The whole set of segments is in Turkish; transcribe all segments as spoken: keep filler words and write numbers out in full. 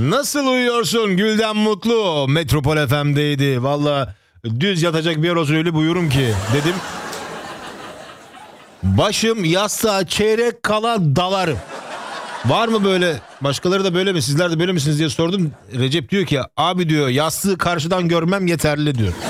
Nasıl uyuyorsun Gülden Mutlu? Metropol F M'deydi. Valla düz yatacak bir yer olsun öyle buyurum ki dedim. Başım yastığa çeyrek kala dalarım. Var mı böyle? Başkaları da böyle mi? Sizler de böyle misiniz diye sordum. Recep diyor ki abi diyor yastığı karşıdan görmem yeterli diyor.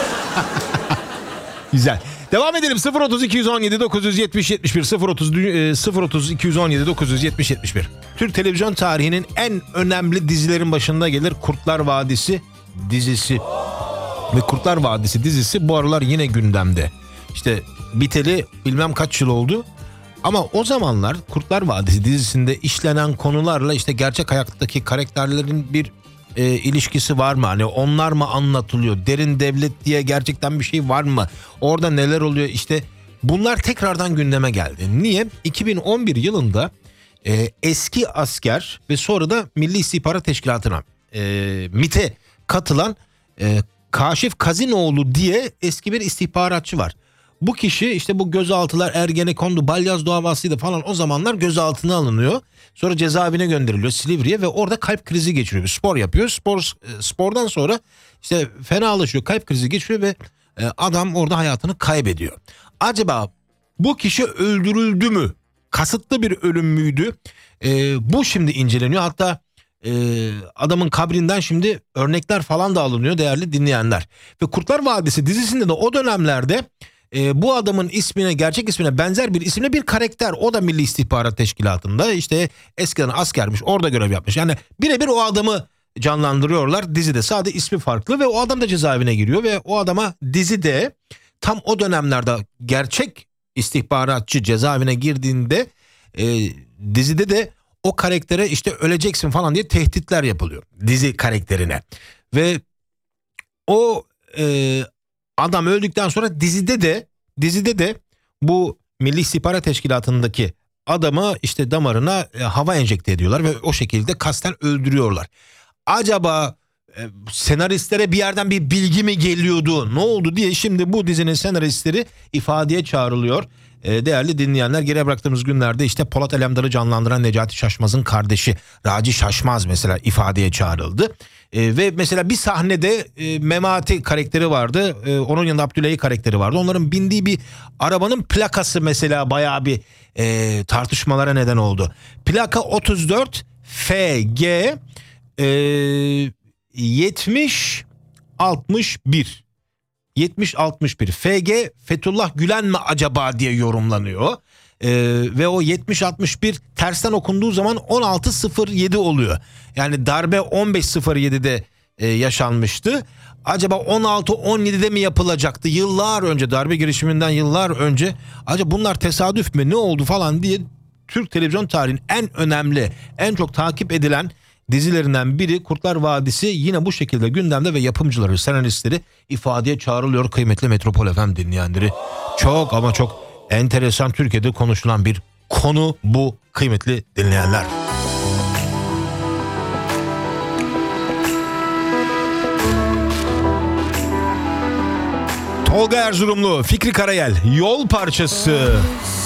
Güzel. Devam edelim. sıfır otuz iki yüz on yedi dokuz yüz yetmiş yetmiş bir sıfır otuz sıfır otuz iki yüz on yedi dokuz yüz yetmiş yetmiş bir. Türk televizyon tarihinin en önemli dizilerin başında gelir Kurtlar Vadisi dizisi. Ve Kurtlar Vadisi dizisi bu aralar yine gündemde. İşte biteli bilmem kaç yıl oldu. Ama o zamanlar Kurtlar Vadisi dizisinde işlenen konularla işte gerçek hayattaki karakterlerin bir e, ilişkisi var mı? Hani onlar mı anlatılıyor? Derin devlet diye gerçekten bir şey var mı? Orada neler oluyor? İşte bunlar tekrardan gündeme geldi. Niye? iki bin on bir yılında e, eski asker ve sonra da Milli İstihbarat Teşkilatı'na e, MİT'e katılan e, Kaşif Kazinoğlu diye eski bir istihbaratçı var. Bu kişi işte bu gözaltılar, Ergenekon'du, Balyaz davasıydı falan o zamanlar gözaltına alınıyor. Sonra cezaevine gönderiliyor Silivri'ye ve orada kalp krizi geçiriyor. Bir spor yapıyor. Spor spordan sonra işte fenalaşıyor, kalp krizi geçiriyor ve adam orada hayatını kaybediyor. Acaba bu kişi öldürüldü mü? Kasıtlı bir ölüm müydü? Ee, bu şimdi inceleniyor. Hatta e, adamın kabrinden şimdi örnekler falan da alınıyor değerli dinleyenler. Ve Kurtlar Vadisi dizisinde de o dönemlerde E, bu adamın ismine, gerçek ismine benzer bir isimle bir karakter. O da Milli İstihbarat Teşkilatı'nda işte eskiden askermiş, orada görev yapmış. Yani birebir o adamı canlandırıyorlar dizide. Sadece ismi farklı ve o adam da cezaevine giriyor ve o adama dizide tam o dönemlerde gerçek istihbaratçı cezaevine girdiğinde e, dizide de o karaktere işte öleceksin falan diye tehditler yapılıyor dizi karakterine. Ve o e, adam öldükten sonra dizide de dizide de bu Milli İstihbarat Teşkilatı'ndaki adamı işte damarına e, hava enjekte ediyorlar ve o şekilde kasten öldürüyorlar. Acaba e, senaristlere bir yerden bir bilgi mi geliyordu? Ne oldu diye şimdi bu dizinin senaristleri ifadeye çağrılıyor. E, değerli dinleyenler, geri bıraktığımız günlerde işte Polat Alemdar'ı canlandıran Necati Şaşmaz'ın kardeşi Raci Şaşmaz mesela ifadeye çağrıldı. E, ve mesela bir sahnede e, Memati karakteri vardı. E, onun yanında Abdüley karakteri vardı. Onların bindiği bir arabanın plakası mesela bayağı bir e, tartışmalara neden oldu. Plaka otuz dört F G e, yetmiş altmış bir. yetmiş altmış bir F G Fethullah Gülen mi acaba diye yorumlanıyor. Ee, ve o yetmiş altmış bir tersten okunduğu zaman on altı sıfır yedi oluyor. Yani darbe on beş sıfır yedide e, yaşanmıştı. Acaba on altı on yedide mi yapılacaktı? Yıllar önce, darbe girişiminden yıllar önce. Acaba bunlar tesadüf mü, ne oldu falan diye Türk televizyon tarihinin en önemli, en çok takip edilen dizilerinden biri Kurtlar Vadisi yine bu şekilde gündemde ve yapımcıları, senaristleri ifadeye çağrılıyor kıymetli Metropol F M dinleyenleri. Çok ama çok enteresan, Türkiye'de konuşulan bir konu bu kıymetli dinleyenler. Tolga Erzurumlu, Fikri Karayel, Yol Parçası.